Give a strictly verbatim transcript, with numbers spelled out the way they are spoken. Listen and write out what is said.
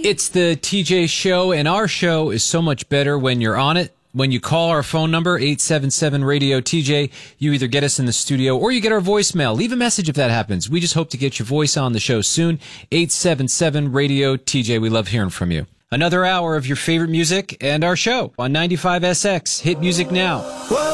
It's the T J Show, and our show is so much better when you're on it. When you call our phone number, eight seven seven radio T J, you either get us in the studio or you get our voicemail. Leave a message if that happens. We just hope to get your voice on the show soon. eight seven seven radio T J. We love hearing from you. Another hour of your favorite music and our show on ninety-five S X. Hit music now.